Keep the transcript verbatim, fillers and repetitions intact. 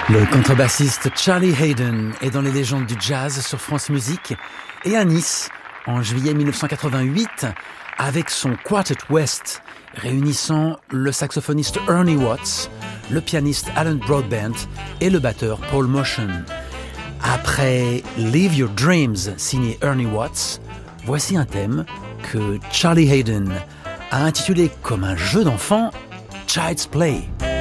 Le contrebassiste Charlie Haden est dans les légendes du jazz sur France Musique et à Nice, en juillet mille neuf cent quatre-vingt-huit, avec son Quartet West, réunissant le saxophoniste Ernie Watts, le pianiste Alan Broadbent et le batteur Paul Motion. Après Live Your Dreams, signé Ernie Watts, voici un thème que Charlie Haden a intitulé comme un jeu d'enfant Child's Play.